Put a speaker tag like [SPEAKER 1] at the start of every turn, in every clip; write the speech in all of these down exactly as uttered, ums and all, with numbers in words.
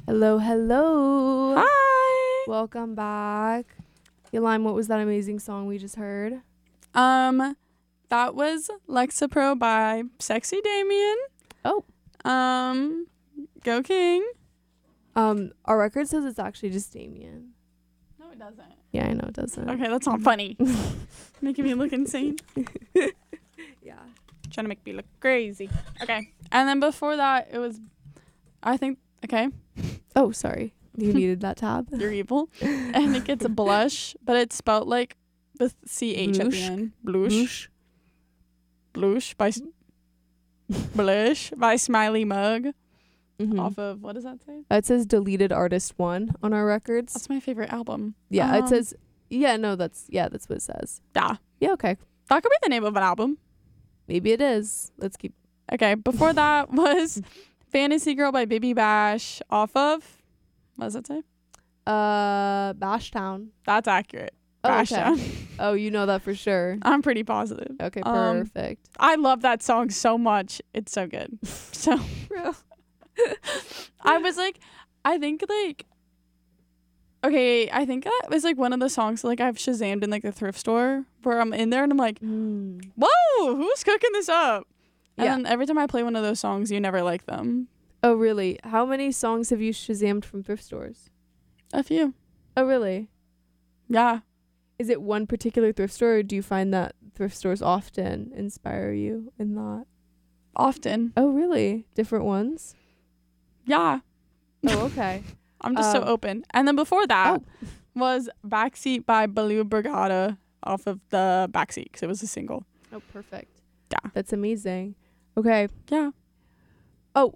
[SPEAKER 1] Hello, hello.
[SPEAKER 2] Hi.
[SPEAKER 1] Welcome back. Yolime, what was that amazing song we just heard?
[SPEAKER 2] Um, that was Lexapro by Sexy Damien.
[SPEAKER 1] Oh.
[SPEAKER 2] Um, Go King.
[SPEAKER 1] Um, our record says it's actually just Damien.
[SPEAKER 2] No, it doesn't.
[SPEAKER 1] Yeah, I know it doesn't.
[SPEAKER 2] Okay, that's not funny. Making me look insane.
[SPEAKER 1] Yeah.
[SPEAKER 2] Trying to make me look crazy. Okay. And then before that, it was, I think, okay.
[SPEAKER 1] Oh, sorry. You needed that tab.
[SPEAKER 2] You're evil. I think it's a blush, but it's spelled like with C H at the
[SPEAKER 1] Blush.
[SPEAKER 2] end. Blush. Blush by S- Blush by Smiley Mug.
[SPEAKER 1] Mm-hmm.
[SPEAKER 2] Off of, what does that say?
[SPEAKER 1] It says deleted artist one on our records.
[SPEAKER 2] That's my favorite album.
[SPEAKER 1] Yeah,
[SPEAKER 2] Um,
[SPEAKER 1] it says, yeah, no, that's, yeah, that's what it says.
[SPEAKER 2] Yeah.
[SPEAKER 1] Yeah, okay.
[SPEAKER 2] That could be the name of an album.
[SPEAKER 1] Maybe it is. Let's keep.
[SPEAKER 2] Okay, before that was Fantasy Girl by Baby Bash off of, what does it say?
[SPEAKER 1] Uh, Bashtown.
[SPEAKER 2] That's accurate.
[SPEAKER 1] Oh,
[SPEAKER 2] Bash
[SPEAKER 1] okay.
[SPEAKER 2] Town.
[SPEAKER 1] Oh, you know that for sure.
[SPEAKER 2] I'm pretty positive.
[SPEAKER 1] Okay,
[SPEAKER 2] Um,
[SPEAKER 1] perfect.
[SPEAKER 2] I love that song so much. It's so good. So
[SPEAKER 1] Bro.
[SPEAKER 2] I was like, I think like, okay, I think that was like one of the songs like I've Shazammed in like the thrift store where I'm in there and I'm like,
[SPEAKER 1] Mm.
[SPEAKER 2] whoa, who's cooking this up? And
[SPEAKER 1] Yeah.
[SPEAKER 2] then every time I play one of those songs, you never like them.
[SPEAKER 1] Oh, really? How many songs have you Shazammed from thrift stores?
[SPEAKER 2] A few.
[SPEAKER 1] Oh, really?
[SPEAKER 2] Yeah.
[SPEAKER 1] Is it one particular thrift store, or do you find that thrift stores often inspire you in that?
[SPEAKER 2] Often.
[SPEAKER 1] Oh, really? Different ones?
[SPEAKER 2] Yeah.
[SPEAKER 1] Oh, okay.
[SPEAKER 2] I'm just so
[SPEAKER 1] Um,
[SPEAKER 2] open. And then before that
[SPEAKER 1] Oh.
[SPEAKER 2] was Backseat by Baloo Brigada off of the Backseat because it was a single.
[SPEAKER 1] Oh, perfect.
[SPEAKER 2] Yeah.
[SPEAKER 1] That's amazing. Okay.
[SPEAKER 2] Yeah.
[SPEAKER 1] Oh.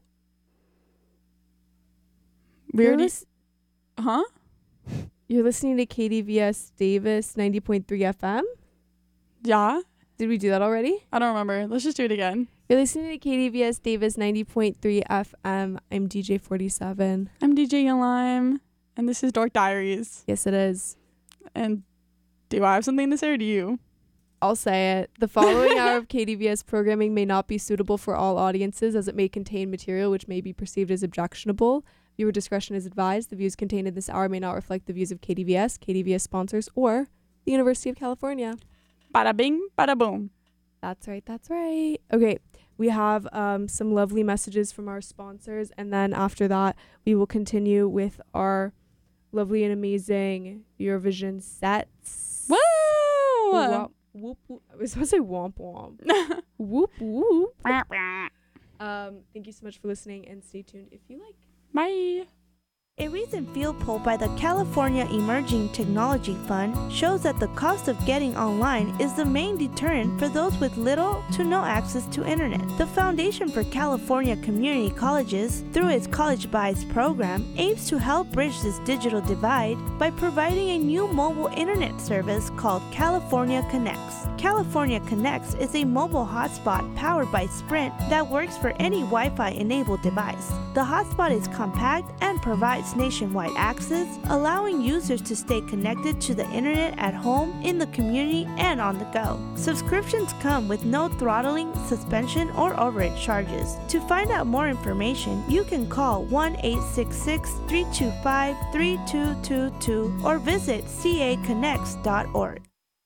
[SPEAKER 2] We
[SPEAKER 1] You're,
[SPEAKER 2] already...
[SPEAKER 1] lis-
[SPEAKER 2] Huh?
[SPEAKER 1] you're listening to K D V S Davis ninety point three F M?
[SPEAKER 2] Yeah.
[SPEAKER 1] Did we do that already?
[SPEAKER 2] I don't remember. Let's just do it again.
[SPEAKER 1] You're listening to K D V S Davis ninety point three F M. I'm D J forty-seven.
[SPEAKER 2] I'm D J Lime, and this is Dork Diaries.
[SPEAKER 1] Yes, it is.
[SPEAKER 2] And do I have something to say or do you?
[SPEAKER 1] I'll say it. The following hour of K D V S programming may not be suitable for all audiences, as it may contain material which may be perceived as objectionable. Viewer discretion is advised. The views contained in this hour may not reflect the views of K D V S, K D V S sponsors, or the University of California.
[SPEAKER 2] Bada bing, bada boom.
[SPEAKER 1] That's right. That's right. Okay. We have um, some lovely messages from our sponsors. And then after that, we will continue with our lovely and amazing Eurovision sets.
[SPEAKER 2] Woo!
[SPEAKER 1] Whoop, whoop, whoop. I was supposed to say womp womp. Whoop, whoop. Um, thank you so much for listening, and stay tuned if you like.
[SPEAKER 2] Bye.
[SPEAKER 3] A recent field poll by the California Emerging Technology Fund shows that the cost of getting online is the main deterrent for those with little to no access to internet. The Foundation for California Community Colleges, through its College Buys program, aims to help bridge this digital divide by providing a new mobile internet service called California Connects. California Connects is a mobile hotspot powered by Sprint that works for any Wi-Fi enabled device. The hotspot is compact and provides nationwide access, allowing users to stay connected to the internet at home, in the community, and on the go. Subscriptions come with no throttling, suspension, or overage charges. To find out more information, you can call one eight six six, three two five, three two two two or visit c a connects dot org.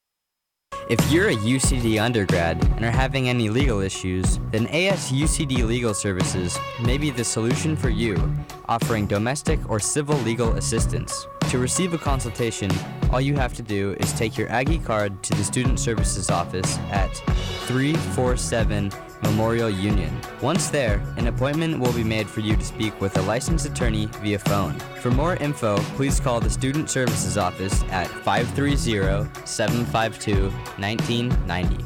[SPEAKER 4] If you're a U C D undergrad and are having any legal issues, then A S U C D Legal Services may be the solution for you, offering domestic or civil legal assistance. To receive a consultation, all you have to do is take your Aggie card to the Student Services Office at three forty-seven Memorial Union. Once there, an appointment will be made for you to speak with a licensed attorney via phone. For more info, please call the Student Services Office at five three zero, seven five two, one nine nine zero.